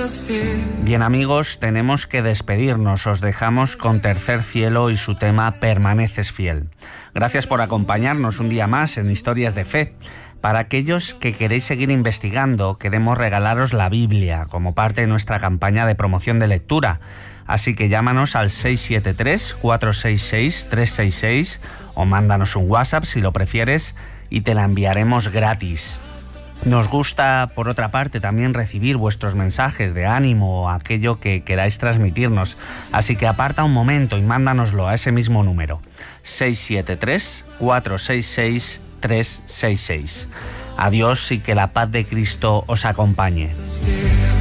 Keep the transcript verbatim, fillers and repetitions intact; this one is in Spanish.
Bien, amigos, tenemos que despedirnos. Os dejamos con Tercer Cielo y su tema Permaneces Fiel. Gracias por acompañarnos un día más en Historias de Fe. Para aquellos que queréis seguir investigando, queremos regalaros la Biblia como parte de nuestra campaña de promoción de lectura. Así que llámanos al seis siete tres, cuatro seis seis, tres seis seis o mándanos un WhatsApp si lo prefieres y te la enviaremos gratis. Nos gusta, por otra parte, también recibir vuestros mensajes de ánimo o aquello que queráis transmitirnos. Así que aparta un momento y mándanoslo a ese mismo número, seis siete tres, cuatro seis seis, tres seis seis. Adiós y que la paz de Cristo os acompañe.